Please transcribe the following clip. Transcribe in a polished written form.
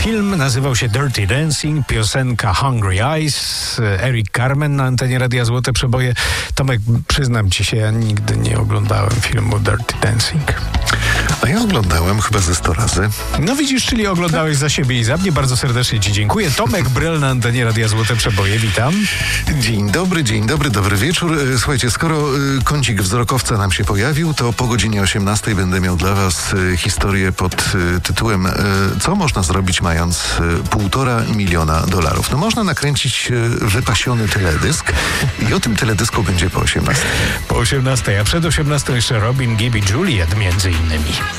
Film nazywał się Dirty Dancing, piosenka Hungry Eyes, Eric Carmen na antenie Radia Złote Przeboje. Tomek, przyznam ci się, ja nigdy nie oglądałem filmu Dirty Dancing. A ja oglądałem chyba ze 100 razy. No widzisz, czyli oglądałeś za siebie i za mnie. Bardzo serdecznie ci dziękuję. Tomek Brel na antenie Radia Złote Przeboje. Witam. Dzień dobry, dobry wieczór. Słuchajcie, skoro kącik wzrokowca nam się pojawił, to po godzinie 18 będę miał dla was historię pod tytułem co można zrobić mając $1,5 miliona. No można nakręcić wypasiony teledysk i o tym teledysku będzie po 18. Po 18, a przed 18 jeszcze Robin, Gibb i Juliet między innymi.